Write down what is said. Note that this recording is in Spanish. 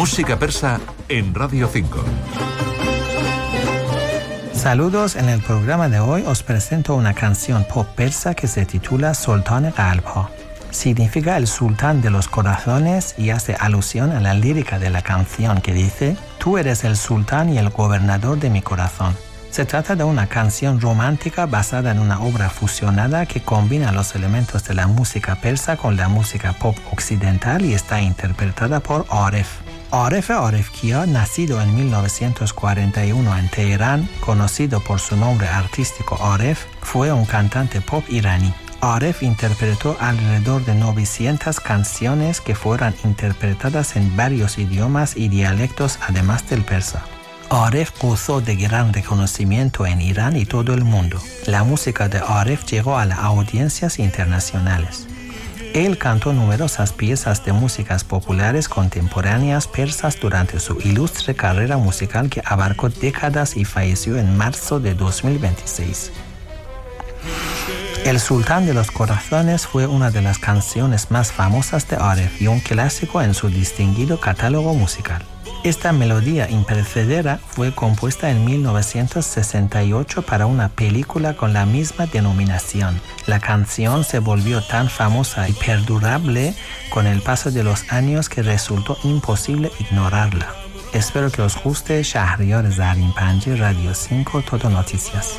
Música persa en Radio 5. Saludos, en el programa de hoy os presento una canción pop persa que se titula Sultan Qalbha. Significa el sultán de los corazones y hace alusión a la lírica de la canción que dice: tú eres el sultán y el gobernador de mi corazón. Se trata de una canción romántica basada en una obra fusionada que combina los elementos de la música persa con la música pop occidental y está interpretada por Arif. Arif Kia, nacido en 1941 en Teherán, conocido por su nombre artístico Arif, fue un cantante pop iraní. Arif interpretó alrededor de 900 canciones que fueron interpretadas en varios idiomas y dialectos además del persa. Arif gozó de gran reconocimiento en Irán y todo el mundo. La música de Arif llegó a las audiencias internacionales. Él cantó numerosas piezas de músicas populares contemporáneas persas durante su ilustre carrera musical que abarcó décadas y falleció en marzo de 2026. El Sultán de los Corazones fue una de las canciones más famosas de Arif y un clásico en su distinguido catálogo musical. Esta melodía imprecedera fue compuesta en 1968 para una película con la misma denominación. La canción se volvió tan famosa y perdurable con el paso de los años que resultó imposible ignorarla. Espero que os guste. Shahriar Zarin Panji, Radio 5, Todo Noticias.